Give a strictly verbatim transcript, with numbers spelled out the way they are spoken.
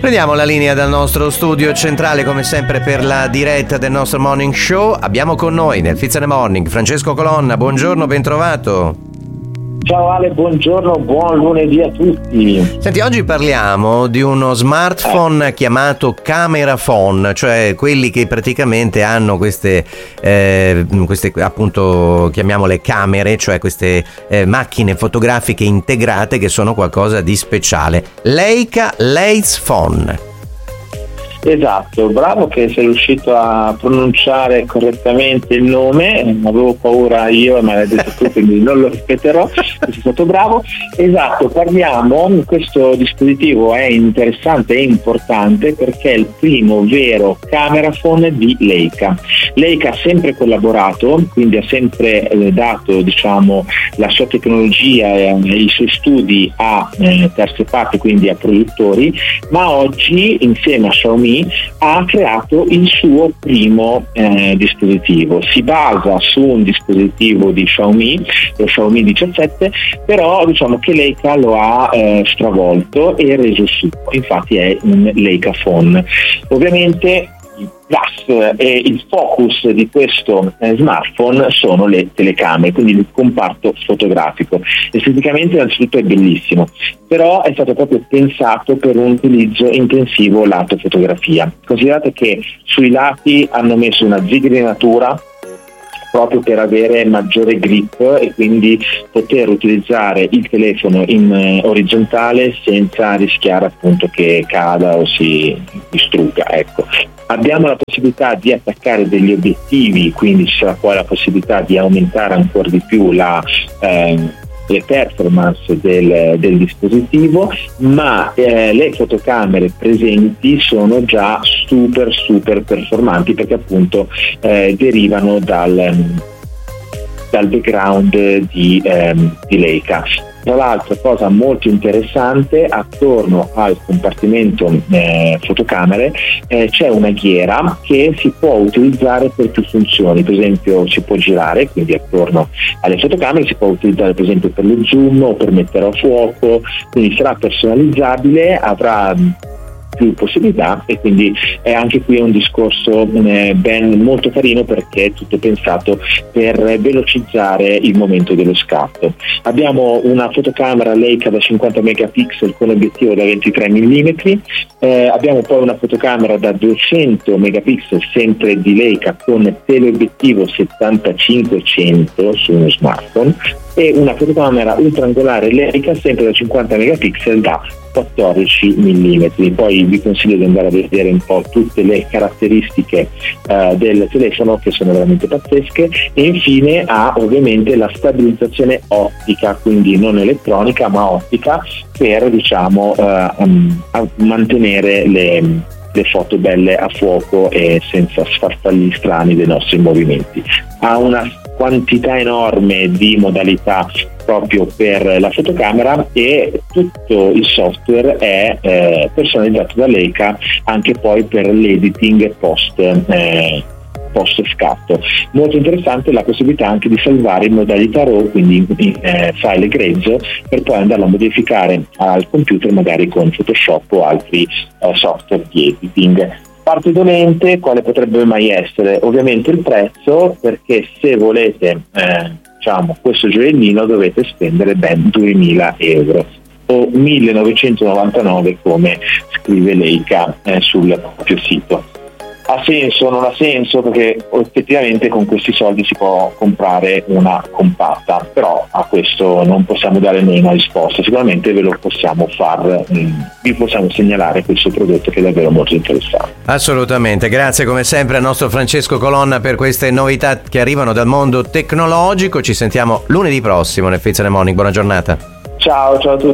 Prendiamo la linea dal nostro studio centrale, come sempre, per la diretta del nostro morning show. Abbiamo con noi nel Fizz and Morning Francesco Colonna. Buongiorno, ben trovato. Ciao Ale, buongiorno, buon lunedì a tutti. Senti, oggi parliamo di uno smartphone eh. chiamato camera phone, cioè quelli che praticamente hanno queste, eh, queste appunto chiamiamole camere, cioè queste eh, macchine fotografiche integrate che sono qualcosa di speciale. Leica Leitz Phone. Esatto, bravo che sei riuscito a pronunciare correttamente il nome, avevo paura io, ma l'hai detto tu, quindi non lo ripeterò, sei stato bravo. Esatto, parliamo, questo dispositivo è interessante e importante perché è il primo vero camera phone di Leica. Leica ha sempre collaborato, quindi ha sempre eh, dato diciamo la sua tecnologia e eh, i suoi studi a eh, terze parti, quindi a produttori, ma oggi insieme a Xiaomi ha creato il suo primo eh, dispositivo. Si basa su un dispositivo di Xiaomi, lo Xiaomi diciassette, però diciamo che Leica lo ha eh, stravolto e reso suo, infatti è un Leica Phone. Ovviamente il plus e il focus di questo eh, smartphone sono le telecamere, quindi il comparto fotografico. Esteticamente innanzitutto è bellissimo, però è stato proprio pensato per un utilizzo intensivo lato fotografia. Considerate che sui lati hanno messo una zigrinatura proprio per avere maggiore grip e quindi poter utilizzare il telefono in eh, orizzontale senza rischiare appunto che cada o si distrugga, ecco. Abbiamo la possibilità di attaccare degli obiettivi, quindi ci sarà poi la possibilità di aumentare ancora di più la eh, le performance del, del dispositivo, ma eh, le fotocamere presenti sono già super super performanti perché appunto eh, derivano dal, dal background di, ehm, di Leica. Tra l'altro, cosa molto interessante, attorno al compartimento eh, fotocamere eh, c'è una ghiera che si può utilizzare per più funzioni. Per esempio si può girare, quindi attorno alle fotocamere si può utilizzare per esempio per lo zoom o per mettere a fuoco, quindi sarà personalizzabile, avrà più possibilità e quindi è anche qui un discorso eh, ben molto carino perché è tutto pensato per velocizzare il momento dello scatto. Abbiamo una fotocamera Leica da cinquanta megapixel con obiettivo da ventitré millimetri, eh, abbiamo poi una fotocamera da duecento megapixel sempre di Leica con teleobiettivo settantacinque cento su uno smartphone e una fotocamera ultraangolare Leica sempre da cinquanta megapixel da quattordici millimetri. Poi vi consiglio di andare a vedere un po' tutte le caratteristiche uh, del telefono che sono veramente pazzesche e infine ha ovviamente la stabilizzazione ottica, quindi non elettronica ma ottica per diciamo uh, um, mantenere le le foto belle a fuoco e senza sfarfalli strani dei nostri movimenti. Ha una quantità enorme di modalità proprio per la fotocamera e tutto il software è eh, personalizzato da Leica anche poi per l'editing post eh, post scatto. Molto interessante la possibilità anche di salvare in modalità RAW, quindi in eh, file grezzo, per poi andarlo a modificare al computer magari con Photoshop o altri eh, software di editing. Parte dolente, quale potrebbe mai essere? Ovviamente il prezzo, perché se volete eh, diciamo questo gioiellino dovete spendere ben duemila euro o millenovecentonovantanove come scrive Leica eh, sul proprio sito. Ha senso, non ha senso, perché effettivamente con questi soldi si può comprare una compatta, però a questo non possiamo dare noi una risposta, sicuramente ve lo possiamo far, mh, vi possiamo segnalare questo prodotto che è davvero molto interessante. Assolutamente, grazie come sempre al nostro Francesco Colonna per queste novità che arrivano dal mondo tecnologico. Ci sentiamo lunedì prossimo nel Fizz and Morning, buona giornata. Ciao, ciao a tutti.